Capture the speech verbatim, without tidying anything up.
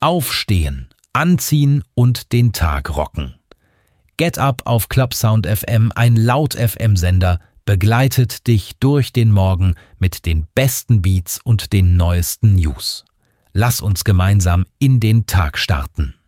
Aufstehen, anziehen und den Tag rocken. Get Up auf Clubsound F M, ein Laut-F M-Sender, begleitet dich durch den Morgen mit den besten Beats und den neuesten News. Lass uns gemeinsam in den Tag starten.